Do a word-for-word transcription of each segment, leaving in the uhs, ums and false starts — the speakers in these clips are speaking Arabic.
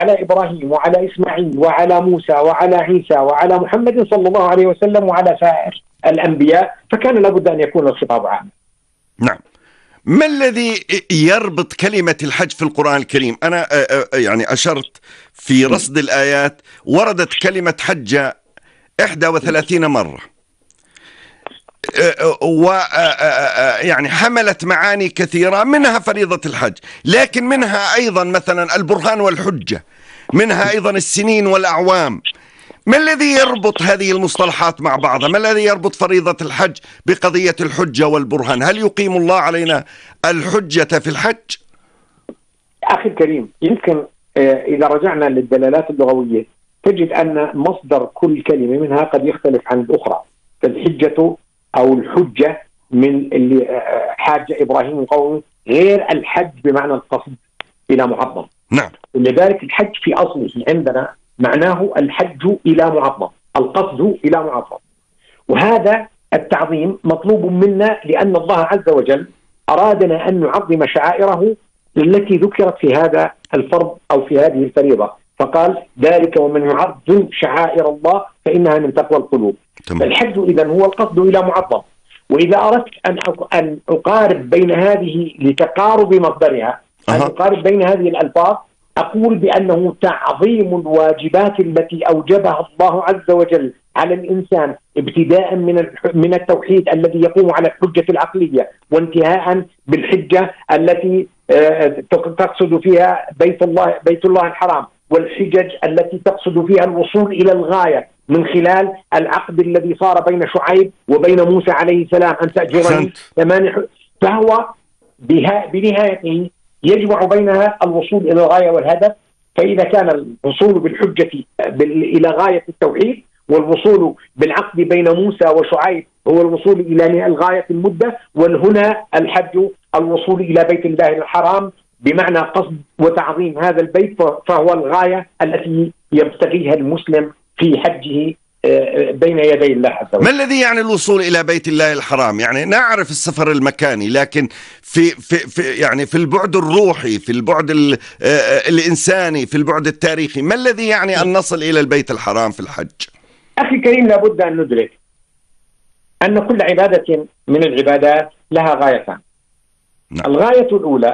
على إبراهيم وعلى إسماعيل وعلى موسى وعلى عيسى وعلى محمد صلى الله عليه وسلم وعلى سائر الأنبياء، فكان لابد أن يكون الخطاب عام. نعم. ما الذي يربط كلمة الحج في القرآن الكريم؟ أنا يعني أشرت في رصد الآيات وردت كلمة حج إحدى وثلاثين مرة، ويعني حملت معاني كثيرة، منها فريضة الحج، لكن منها أيضا مثلا البرهان والحجة، منها أيضا السنين والأعوام. ما الذي يربط هذه المصطلحات مع بعضها؟ ما الذي يربط فريضة الحج بقضية الحجة والبرهان؟ هل يقيم الله علينا الحجة في الحج؟ أخي الكريم، يمكن إذا رجعنا للدلالات اللغوية تجد أن مصدر كل كلمة منها قد يختلف عن الأخرى. فالحجة أو الحجة من اللي حاج إبراهيم قومه غير الحج بمعنى القصد إلى معظم. نعم. ولذلك الحج في أصله عندنا معناه الحج إلى معظم، القصد إلى معظم. وهذا التعظيم مطلوب منا لأن الله عز وجل أرادنا أن نعظم شعائره التي ذكرت في هذا الفرض أو في هذه الفريضة، فقال ذلك ومن يعظم شعائر الله فإنها من تقوى القلوب. فالحج إذن هو القصد إلى معظم. وإذا أردت أن أن أقارب بين هذه لتقارب مصدرها، أن أقارب بين هذه الألفاظ، أقول بأنه تعظيم الواجبات التي أوجبها الله عز وجل على الإنسان، ابتداء من من التوحيد الذي يقوم على الحجة العقلية، وانتهاء بالحجة التي تقصد فيها بيت الله بيت الله الحرام، والحجج التي تقصد فيها الوصول إلى الغاية من خلال العقد الذي صار بين شعيب وبين موسى عليه السلام أن تأجرني ثمان. فهو بنهايته يجمع بينها الوصول إلى الغاية والهدف. فإذا كان الوصول بالحجة إلى غاية التوحيد، والوصول بالعقد بين موسى وشعيب هو الوصول إلى الغاية المدة، والهنا الحج الوصول إلى بيت الله الحرام بمعنى قصد وتعظيم هذا البيت، فهو الغاية التي يبتغيها المسلم في حجه بين يدي الله عز وجل. ما الذي يعني الوصول إلى بيت الله الحرام؟ يعني نعرف السفر المكاني، لكن في في في يعني في البعد الروحي، في البعد الإنساني، في البعد التاريخي، ما الذي يعني أن نصل إلى البيت الحرام في الحج؟ أخي الكريم، لابد أن ندرك أن كل عبادة من العبادات لها غايتان. نعم. الغاية الأولى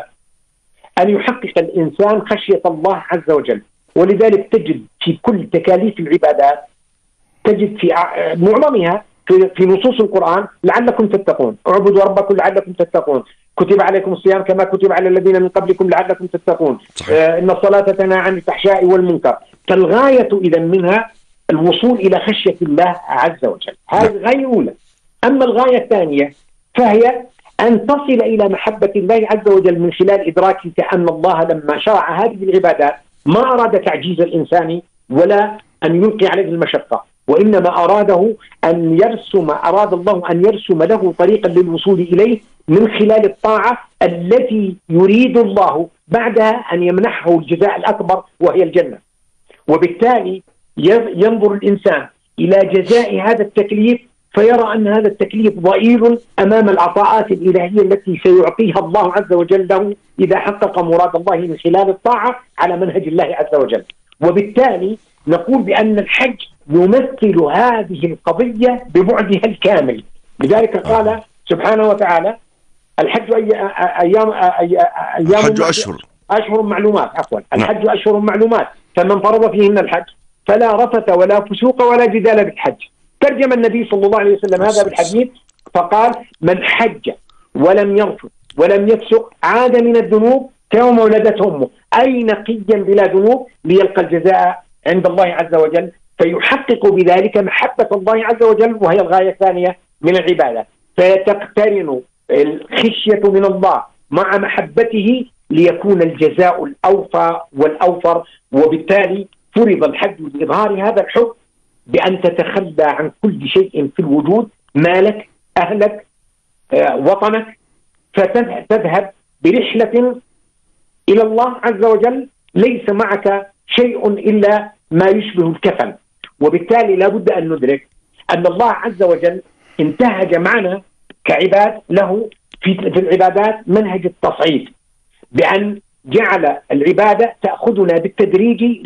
أن يحقق الإنسان خشية الله عز وجل، ولذلك تجد في كل تكاليف العبادات، تجد في معظمها في, في نصوص القرآن لعلكم تتقون، اعبدوا ربكم لعلكم تتقون، كتب عليكم الصيام كما كتب على الذين من قبلكم لعلكم تتقون، آه إن الصلاة تنهى عن الفحشاء والمنكر. فالغاية إذا منها الوصول إلى خشية الله عز وجل، هذه الغاية الأولى. أما الغاية الثانية فهي أن تصل إلى محبة الله عز وجل من خلال إدراكك أن الله لما شرع هذه العبادات ما أراد تعجيز الإنسان ولا أن يلقي عليه المشقة، وإنما أراده أن يرسم أراد الله أن يرسم له طريقا للوصول إليه من خلال الطاعة التي يريد الله بعدها أن يمنحه الجزاء الأكبر وهي الجنة. وبالتالي ينظر الإنسان إلى جزاء هذا التكليف فيرى أن هذا التكليف ضئيل أمام العطاءات الإلهية التي سيعطيها الله عز وجل له إذا حقق مراد الله من خلال الطاعة على منهج الله عز وجل. وبالتالي نقول بأن الحج يمثل هذه القضية ببعدها الكامل. لذلك قال سبحانه وتعالى: الحج أي أيام أيام الحج أشهر أشهر معلومات عفوا الحج أشهر معلومات فمن فرض فيهن الحج فلا رفث ولا فسوق ولا جدال بالحج. ترجم النبي صلى الله عليه وسلم هذا بالحديث فقال: من حج ولم يرفث ولم يفسق عاد من الذنوب كيوم ولدته أمه، أي نقيا بلا ذنوب ليلقى الجزاء عند الله عز وجل، فيحقق بذلك محبة الله عز وجل وهي الغاية الثانية من العبادة. فتقترن الخشية من الله مع محبته ليكون الجزاء الأوفى والأوفر. وبالتالي فرض الحج لإظهار هذا الحب بأن تتخلى عن كل شيء في الوجود، مالك، أهلك، وطنك، فتذهب برحلة إلى الله عز وجل ليس معك شيء إلا ما يشبه الكفن. وبالتالي لا بد أن ندرك أن الله عز وجل انتهج معنا كعباد له في العبادات منهج التصعيد، بأن جعل العبادة تأخذنا بالتدريج